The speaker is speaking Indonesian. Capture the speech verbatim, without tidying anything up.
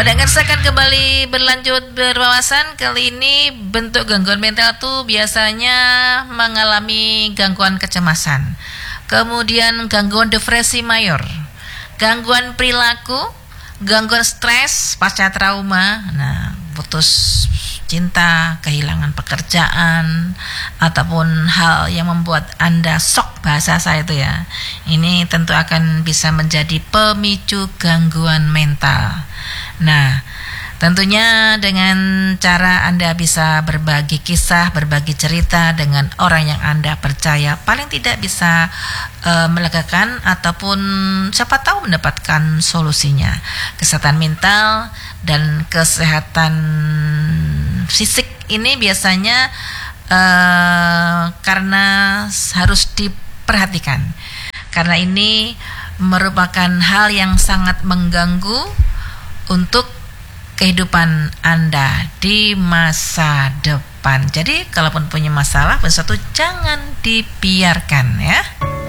Pendengar, saya akan kembali berlanjut berwawasan. Kali ini bentuk gangguan mental itu biasanya mengalami gangguan kecemasan, kemudian gangguan depresi mayor, gangguan perilaku, gangguan stres pasca trauma, nah putus cinta, kehilangan pekerjaan, ataupun hal yang membuat Anda shock, bahasa saya itu ya. Ini tentu akan bisa menjadi pemicu gangguan mental. Nah, tentunya dengan cara Anda bisa berbagi kisah, berbagi cerita dengan orang yang Anda percaya, paling tidak bisa uh, melegakan ataupun siapa tahu mendapatkan solusinya. Kesehatan mental dan kesehatan fisik ini biasanya uh, karena harus diperhatikan, karena ini merupakan hal yang sangat mengganggu untuk kehidupan Anda di masa depan. Jadi kalaupun punya masalah, sesuatu jangan dibiarkan ya.